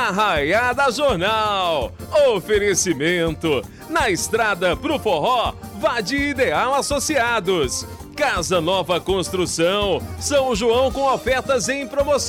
Arraiada Jornal. Oferecimento. Na estrada pro forró, vá de Ideal Associados. Casa Nova Construção. São João com ofertas em promoção.